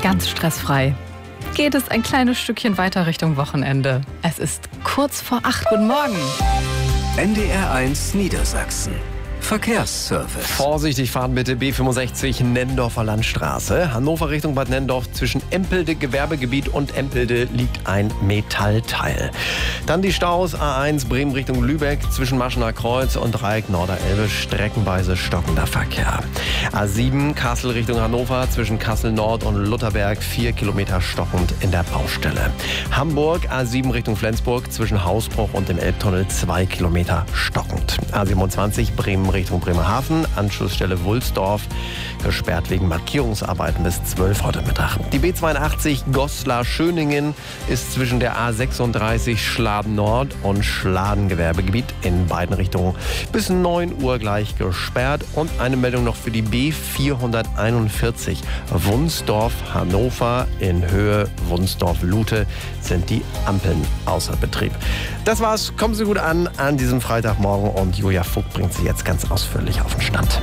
Ganz stressfrei geht es ein kleines Stückchen weiter Richtung Wochenende. Es ist kurz vor 8. Guten Morgen. NDR1 Niedersachsen. Verkehrsservice. Vorsichtig fahren bitte, B65 Nendorfer Landstraße. Hannover Richtung Bad Nendorf, zwischen Empelde Gewerbegebiet und Empelde liegt ein Metallteil. Dann die Staus A1 Bremen Richtung Lübeck, zwischen Maschener Kreuz und Dreieck Norderelbe streckenweise stockender Verkehr. A7 Kassel Richtung Hannover, zwischen Kassel Nord und Lutherberg 4 Kilometer stockend in der Baustelle. Hamburg A7 Richtung Flensburg, zwischen Hausbruch und dem Elbtunnel 2 Kilometer stockend. A27 Bremen Richtung Bremerhaven, Anschlussstelle Wulsdorf, gesperrt wegen Markierungsarbeiten bis 12 heute Mittag. Die B82 Goslar-Schöningen ist zwischen der A36 Schladen Nord und Schladen Gewerbegebiet in beiden Richtungen bis 9 Uhr gleich gesperrt. Und eine Meldung noch für die B441 Wunsdorf-Hannover in Höhe Wunsdorf-Lute sind die Ampeln außer Betrieb. Das war's. Kommen Sie gut an diesem Freitagmorgen und Julia Vogt bringt Sie jetzt ganz ausführlich auf den Stand.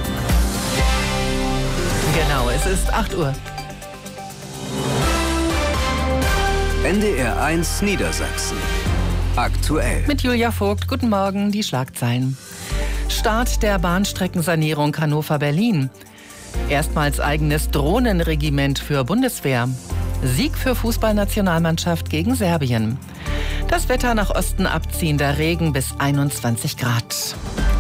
Genau, es ist 8 Uhr. NDR1 Niedersachsen. Aktuell. Mit Julia Vogt, guten Morgen, die Schlagzeilen. Start der Bahnstreckensanierung Hannover-Berlin. Erstmals eigenes Drohnenregiment für Bundeswehr. Sieg für Fußballnationalmannschaft gegen Serbien. Das Wetter nach Osten abziehender Regen bis 21 Grad.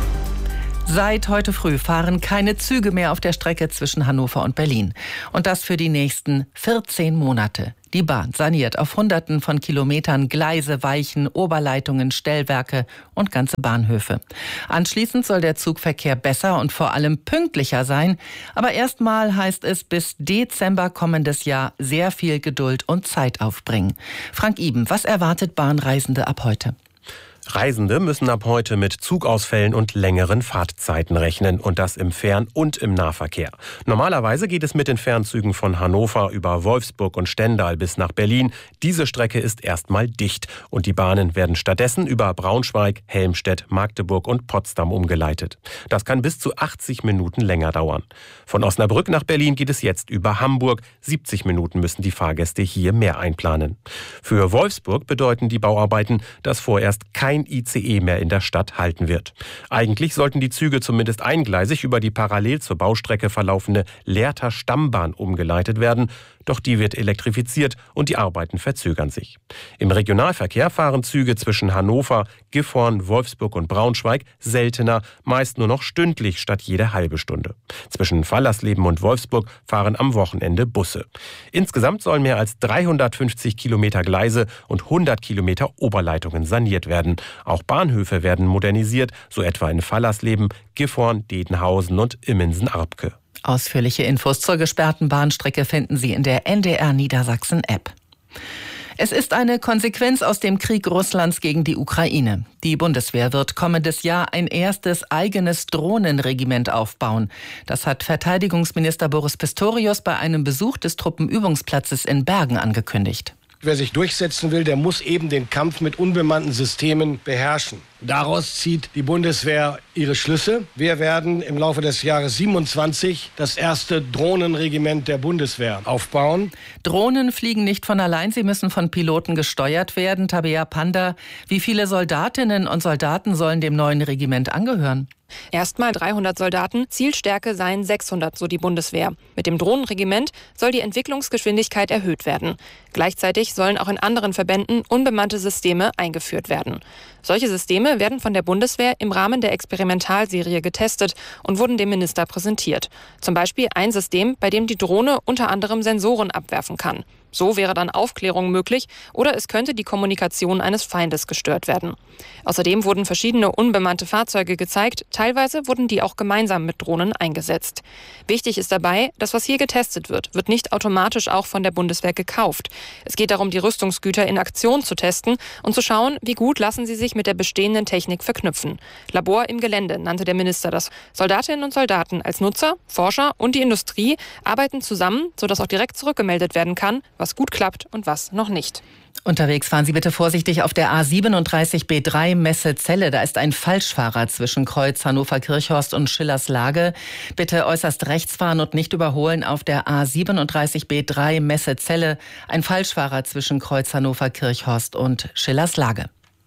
Seit heute früh fahren keine Züge mehr auf der Strecke zwischen Hannover und Berlin. Und das für die nächsten 14 Monate. Die Bahn saniert auf Hunderten von Kilometern Gleise, Weichen, Oberleitungen, Stellwerke und ganze Bahnhöfe. Anschließend soll der Zugverkehr besser und vor allem pünktlicher sein. Aber erstmal heißt es bis Dezember kommendes Jahr sehr viel Geduld und Zeit aufbringen. Frank Iben, was erwartet Bahnreisende ab heute? Reisende müssen ab heute mit Zugausfällen und längeren Fahrtzeiten rechnen, und das im Fern- und im Nahverkehr. Normalerweise geht es mit den Fernzügen von Hannover über Wolfsburg und Stendal bis nach Berlin. Diese Strecke ist erstmal dicht und die Bahnen werden stattdessen über Braunschweig, Helmstedt, Magdeburg und Potsdam umgeleitet. Das kann bis zu 80 Minuten länger dauern. Von Osnabrück nach Berlin geht es jetzt über Hamburg. 70 Minuten müssen die Fahrgäste hier mehr einplanen. Für Wolfsburg bedeuten die Bauarbeiten, dass vorerst kein ICE mehr in der Stadt halten wird. Eigentlich sollten die Züge zumindest eingleisig über die parallel zur Baustrecke verlaufende Lehrter Stammbahn umgeleitet werden. Doch die wird elektrifiziert und die Arbeiten verzögern sich. Im Regionalverkehr fahren Züge zwischen Hannover, Gifhorn, Wolfsburg und Braunschweig seltener, meist nur noch stündlich statt jede halbe Stunde. Zwischen Fallersleben und Wolfsburg fahren am Wochenende Busse. Insgesamt sollen mehr als 350 Kilometer Gleise und 100 Kilometer Oberleitungen saniert werden. Auch Bahnhöfe werden modernisiert, so etwa in Fallersleben, Gifhorn, Dedenhausen und Immensen-Arpke. Ausführliche Infos zur gesperrten Bahnstrecke finden Sie in der NDR Niedersachsen App. Es ist eine Konsequenz aus dem Krieg Russlands gegen die Ukraine. Die Bundeswehr wird kommendes Jahr ein erstes eigenes Drohnenregiment aufbauen. Das hat Verteidigungsminister Boris Pistorius bei einem Besuch des Truppenübungsplatzes in Bergen angekündigt. Wer sich durchsetzen will, der muss eben den Kampf mit unbemannten Systemen beherrschen. Daraus zieht die Bundeswehr ihre Schlüsse. Wir werden im Laufe des Jahres 27 das erste Drohnenregiment der Bundeswehr aufbauen. Drohnen fliegen nicht von allein, sie müssen von Piloten gesteuert werden. Tabea Panda, wie viele Soldatinnen und Soldaten sollen dem neuen Regiment angehören? Erstmal 300 Soldaten, Zielstärke seien 600, so die Bundeswehr. Mit dem Drohnenregiment soll die Entwicklungsgeschwindigkeit erhöht werden. Gleichzeitig sollen auch in anderen Verbänden unbemannte Systeme eingeführt werden. Solche Systeme werden von der Bundeswehr im Rahmen der Experimentalserie getestet und wurden dem Minister präsentiert. Zum Beispiel ein System, bei dem die Drohne unter anderem Sensoren abwerfen kann. So wäre dann Aufklärung möglich oder es könnte die Kommunikation eines Feindes gestört werden. Außerdem wurden verschiedene unbemannte Fahrzeuge gezeigt, teilweise wurden die auch gemeinsam mit Drohnen eingesetzt. Wichtig ist dabei, dass was hier getestet wird nicht automatisch auch von der Bundeswehr gekauft. Es geht darum, die Rüstungsgüter in Aktion zu testen und zu schauen, wie gut lassen sie sich mit der bestehenden Technik verknüpfen. Labor im Gelände nannte der Minister das. Soldatinnen und Soldaten als Nutzer, Forscher und die Industrie arbeiten zusammen, sodass auch direkt zurückgemeldet werden kann, was gut klappt und was noch nicht. Unterwegs fahren Sie bitte vorsichtig auf der A37B3 Messe-Celle. Da ist ein Falschfahrer zwischen Kreuz Hannover-Kirchhorst und Schillerslage. Bitte äußerst rechts fahren und nicht überholen auf der A37B3 Messe-Celle. Ein Falschfahrer zwischen Kreuz Hannover-Kirchhorst und Schillerslage.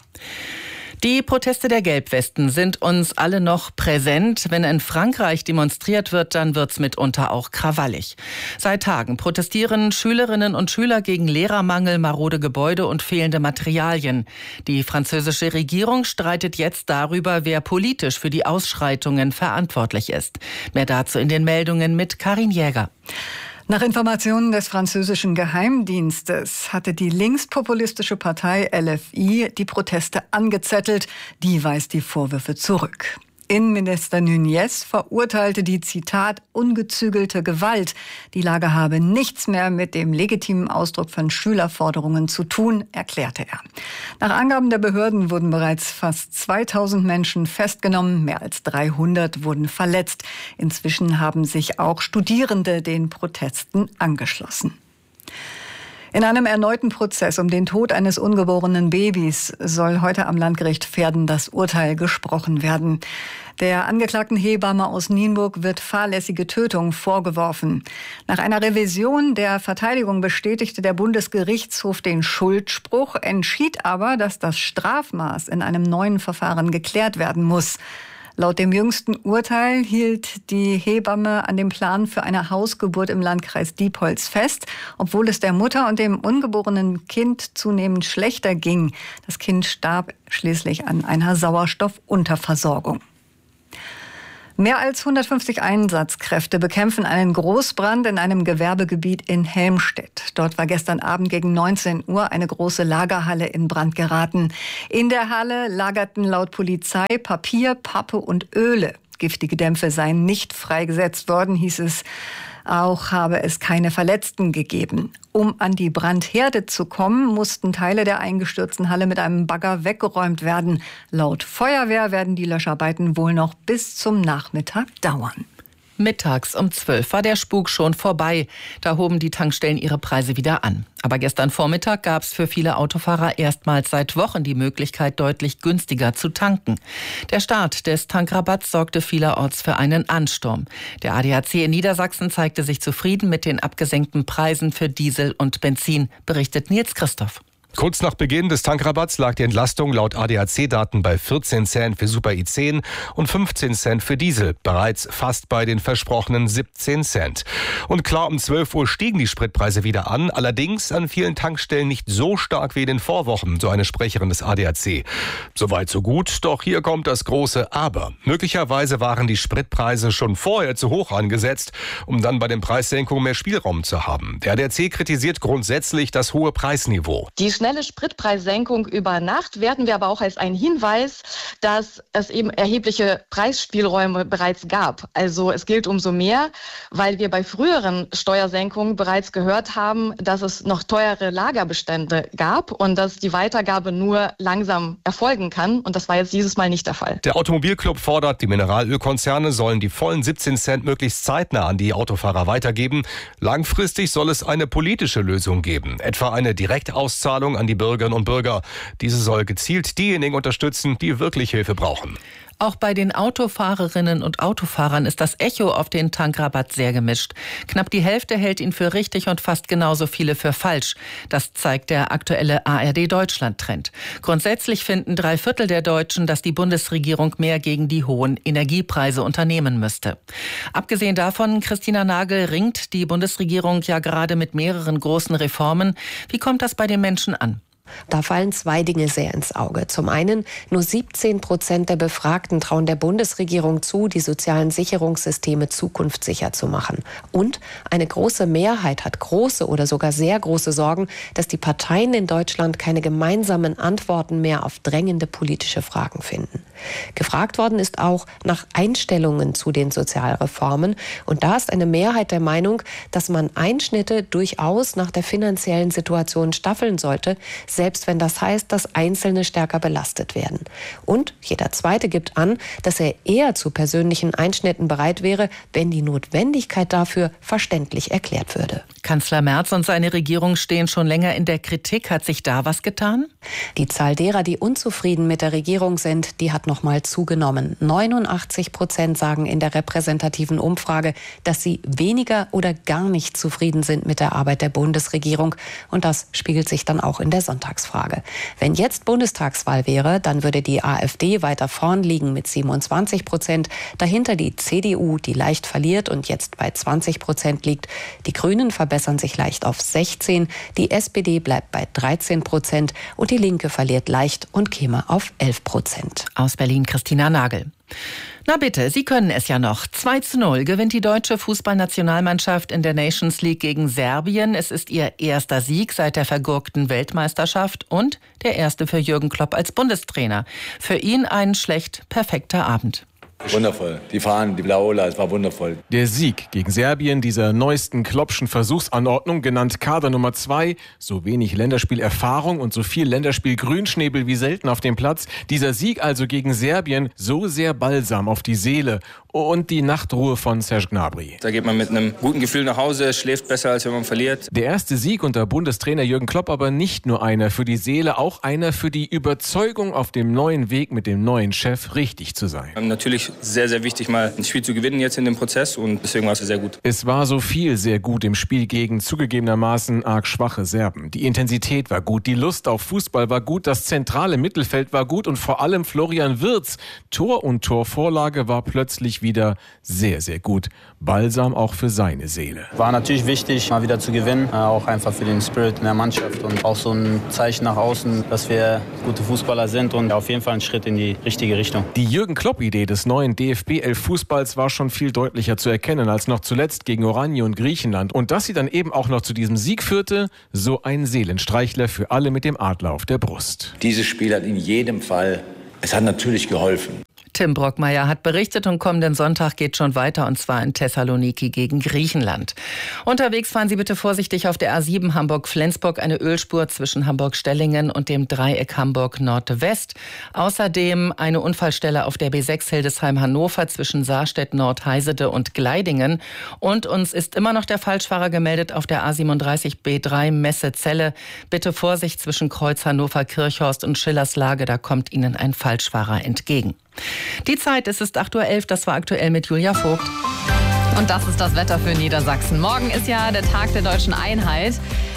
Die Proteste der Gelbwesten sind uns alle noch präsent. Wenn in Frankreich demonstriert wird, dann wird's mitunter auch krawallig. Seit Tagen protestieren Schülerinnen und Schüler gegen Lehrermangel, marode Gebäude und fehlende Materialien. Die französische Regierung streitet jetzt darüber, wer politisch für die Ausschreitungen verantwortlich ist. Mehr dazu in den Meldungen mit Karin Jäger. Nach Informationen des französischen Geheimdienstes hatte die linkspopulistische Partei LFI die Proteste angezettelt. Die weist die Vorwürfe zurück. Innenminister Nunez verurteilte die, Zitat, ungezügelte Gewalt. Die Lage habe nichts mehr mit dem legitimen Ausdruck von Schülerforderungen zu tun, erklärte er. Nach Angaben der Behörden wurden bereits fast 2000 Menschen festgenommen, mehr als 300 wurden verletzt. Inzwischen haben sich auch Studierende den Protesten angeschlossen. In einem erneuten Prozess um den Tod eines ungeborenen Babys soll heute am Landgericht Verden das Urteil gesprochen werden. Der angeklagten Hebamme aus Nienburg wird fahrlässige Tötung vorgeworfen. Nach einer Revision der Verteidigung bestätigte der Bundesgerichtshof den Schuldspruch, entschied aber, dass das Strafmaß in einem neuen Verfahren geklärt werden muss. Laut dem jüngsten Urteil hielt die Hebamme an dem Plan für eine Hausgeburt im Landkreis Diepholz fest, obwohl es der Mutter und dem ungeborenen Kind zunehmend schlechter ging. Das Kind starb schließlich an einer Sauerstoffunterversorgung. Mehr als 150 Einsatzkräfte bekämpfen einen Großbrand in einem Gewerbegebiet in Helmstedt. Dort war gestern Abend gegen 19 Uhr eine große Lagerhalle in Brand geraten. In der Halle lagerten laut Polizei Papier, Pappe und Öle. Giftige Dämpfe seien nicht freigesetzt worden, hieß es. Auch habe es keine Verletzten gegeben. Um an die Brandherde zu kommen, mussten Teile der eingestürzten Halle mit einem Bagger weggeräumt werden. Laut Feuerwehr werden die Löscharbeiten wohl noch bis zum Nachmittag dauern. Mittags um 12 war der Spuk schon vorbei. Da hoben die Tankstellen ihre Preise wieder an. Aber gestern Vormittag gab es für viele Autofahrer erstmals seit Wochen die Möglichkeit, deutlich günstiger zu tanken. Der Start des Tankrabatts sorgte vielerorts für einen Ansturm. Der ADAC in Niedersachsen zeigte sich zufrieden mit den abgesenkten Preisen für Diesel und Benzin, berichtet Nils Christoph. Kurz nach Beginn des Tankrabatts lag die Entlastung laut ADAC-Daten bei 14 Cent für Super i10 und 15 Cent für Diesel, bereits fast bei den versprochenen 17 Cent. Und klar, um 12 Uhr stiegen die Spritpreise wieder an, allerdings an vielen Tankstellen nicht so stark wie in den Vorwochen, so eine Sprecherin des ADAC. Soweit so gut, doch hier kommt das große Aber. Möglicherweise waren die Spritpreise schon vorher zu hoch angesetzt, um dann bei den Preissenkungen mehr Spielraum zu haben. Der ADAC kritisiert grundsätzlich das hohe Preisniveau. Die schnelle Spritpreissenkung über Nacht werten wir aber auch als einen Hinweis, dass es eben erhebliche Preisspielräume bereits gab. Also es gilt umso mehr, weil wir bei früheren Steuersenkungen bereits gehört haben, dass es noch teure Lagerbestände gab und dass die Weitergabe nur langsam erfolgen kann. Und das war jetzt dieses Mal nicht der Fall. Der Automobilclub fordert, die Mineralölkonzerne sollen die vollen 17 Cent möglichst zeitnah an die Autofahrer weitergeben. Langfristig soll es eine politische Lösung geben, etwa eine Direktauszahlung an die Bürgerinnen und Bürger. Diese soll gezielt diejenigen unterstützen, die wirklich Hilfe brauchen. Auch bei den Autofahrerinnen und Autofahrern ist das Echo auf den Tankrabatt sehr gemischt. Knapp die Hälfte hält ihn für richtig und fast genauso viele für falsch. Das zeigt der aktuelle ARD-Deutschland-Trend. Grundsätzlich finden 3/4 der Deutschen, dass die Bundesregierung mehr gegen die hohen Energiepreise unternehmen müsste. Abgesehen davon, Christina Nagel, ringt die Bundesregierung ja gerade mit mehreren großen Reformen. Wie kommt das bei den Menschen an? Da fallen zwei Dinge sehr ins Auge. Zum einen, nur 17% der Befragten trauen der Bundesregierung zu, die sozialen Sicherungssysteme zukunftssicher zu machen. Und eine große Mehrheit hat große oder sogar sehr große Sorgen, dass die Parteien in Deutschland keine gemeinsamen Antworten mehr auf drängende politische Fragen finden. Gefragt worden ist auch nach Einstellungen zu den Sozialreformen. Und da ist eine Mehrheit der Meinung, dass man Einschnitte durchaus nach der finanziellen Situation staffeln sollte. selbst wenn das heißt, dass Einzelne stärker belastet werden. Und jeder Zweite gibt an, dass er eher zu persönlichen Einschnitten bereit wäre, wenn die Notwendigkeit dafür verständlich erklärt würde. Kanzler Merz und seine Regierung stehen schon länger in der Kritik. Hat sich da was getan? Die Zahl derer, die unzufrieden mit der Regierung sind, die hat noch mal zugenommen. 89% sagen in der repräsentativen Umfrage, dass sie weniger oder gar nicht zufrieden sind mit der Arbeit der Bundesregierung. Und das spiegelt sich dann auch in der Sonntagsfrage. Wenn jetzt Bundestagswahl wäre, dann würde die AfD weiter vorn liegen mit 27%. Dahinter die CDU, die leicht verliert und jetzt bei 20% liegt. Die Grünen verbessern sich leicht auf 16%. Die SPD bleibt bei 13% und die Linke verliert leicht und käme auf 11%. Aus Berlin Christina Nagel. Na bitte, Sie können es ja noch. 2:0 gewinnt die deutsche Fußballnationalmannschaft in der Nations League gegen Serbien. Es ist ihr erster Sieg seit der vergurkten Weltmeisterschaft und der erste für Jürgen Klopp als Bundestrainer. Für ihn ein schlecht perfekter Abend. Wundervoll. Die Fahnen, die Blaola, es war wundervoll. Der Sieg gegen Serbien, dieser neuesten Kloppschen Versuchsanordnung, genannt Kader Nummer 2, so wenig Länderspielerfahrung und so viel Länderspiel-Grünschnäbel wie selten auf dem Platz. Dieser Sieg also gegen Serbien, so sehr Balsam auf die Seele und die Nachtruhe von Serge Gnabry. Da geht man mit einem guten Gefühl nach Hause, schläft besser, als wenn man verliert. Der erste Sieg unter Bundestrainer Jürgen Klopp, aber nicht nur einer für die Seele, auch einer für die Überzeugung, auf dem neuen Weg mit dem neuen Chef richtig zu sein. Natürlich sehr, sehr wichtig, mal ein Spiel zu gewinnen jetzt in dem Prozess und deswegen war es sehr gut. Es war so viel sehr gut im Spiel gegen zugegebenermaßen arg schwache Serben. Die Intensität war gut, die Lust auf Fußball war gut, das zentrale Mittelfeld war gut und vor allem Florian Wirtz. Tor und Torvorlage war plötzlich wieder sehr, sehr gut. Balsam auch für seine Seele. War natürlich wichtig, mal wieder zu gewinnen, auch einfach für den Spirit in der Mannschaft und auch so ein Zeichen nach außen, dass wir gute Fußballer sind und auf jeden Fall ein Schritt in die richtige Richtung. Die Jürgen-Klopp-Idee des neuen DFB-11-Fußballs war schon viel deutlicher zu erkennen als noch zuletzt gegen Oranje und Griechenland. Und dass sie dann eben auch noch zu diesem Sieg führte, so ein Seelenstreichler für alle mit dem Adler auf der Brust. Dieses Spiel hat in jedem Fall, es hat natürlich geholfen. Tim Brockmeier hat berichtet und kommenden Sonntag geht schon weiter und zwar in Thessaloniki gegen Griechenland. Unterwegs fahren Sie bitte vorsichtig auf der A7 Hamburg-Flensburg, eine Ölspur zwischen Hamburg-Stellingen und dem Dreieck Hamburg-Nordwest. Außerdem eine Unfallstelle auf der B6 Hildesheim-Hannover zwischen Saarstedt-Nord-Heisede und Gleidingen. Und uns ist immer noch der Falschfahrer gemeldet auf der A37 B3 Messe-Zelle. Bitte Vorsicht zwischen Kreuz Hannover-Kirchhorst und Schillerslage, da kommt Ihnen ein Falschfahrer entgegen. Die Zeit, es ist 8:11 Uhr, das war aktuell mit Julia Vogt. Und das ist das Wetter für Niedersachsen. Morgen ist ja der Tag der deutschen Einheit.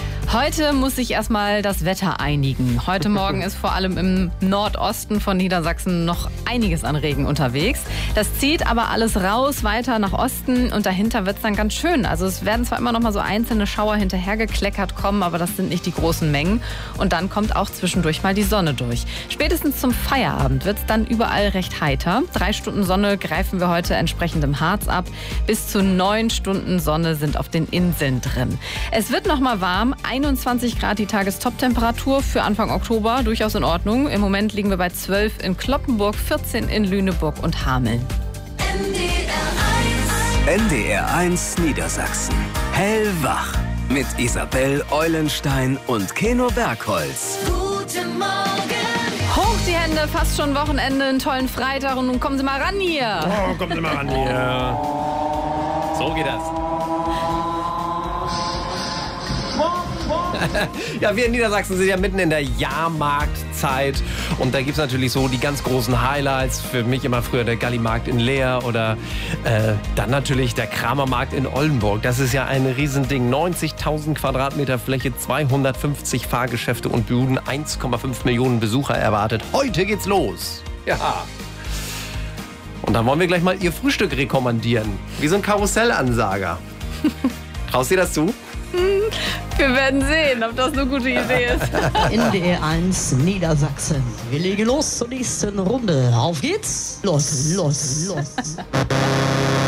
Heute muss sich erstmal das Wetter einigen. Heute Morgen ist vor allem im Nordosten von Niedersachsen noch einiges an Regen unterwegs. Das zieht aber alles raus, weiter nach Osten und dahinter wird es dann ganz schön. Also es werden zwar immer noch mal so einzelne Schauer hinterhergekleckert kommen, aber das sind nicht die großen Mengen. Und dann kommt auch zwischendurch mal die Sonne durch. Spätestens zum Feierabend wird es dann überall recht heiter. 3 Stunden Sonne greifen wir heute entsprechend im Harz ab. Bis zu 9 Stunden Sonne sind auf den Inseln drin. Es wird noch mal warm. 21 Grad die Tagestoptemperatur für Anfang Oktober, durchaus in Ordnung. Im Moment liegen wir bei 12 in Cloppenburg, 14 in Lüneburg und Hameln. NDR1 Niedersachsen. Hellwach. Mit Isabel Eulenstein und Keno Bergholz. Guten Morgen. Hoch die Hände, fast schon Wochenende, einen tollen Freitag und nun kommen Sie mal ran hier. Oh, kommen Sie mal ran hier. So geht das. Ja, wir in Niedersachsen sind ja mitten in der Jahrmarktzeit und da gibt es natürlich so die ganz großen Highlights. Für mich immer früher der Gallimarkt in Leer oder dann natürlich der Kramermarkt in Oldenburg. Das ist ja ein Riesending. 90.000 Quadratmeter Fläche, 250 Fahrgeschäfte und Buden, 1,5 Millionen Besucher erwartet. Heute geht's los. Ja. Und dann wollen wir gleich mal Ihr Frühstück rekommandieren. Wie so ein Karussellansager. Traust du dir das zu? Wir werden sehen, ob das eine gute Idee ist. NDR1 Niedersachsen. Wir legen los zur nächsten Runde. Auf geht's. Los.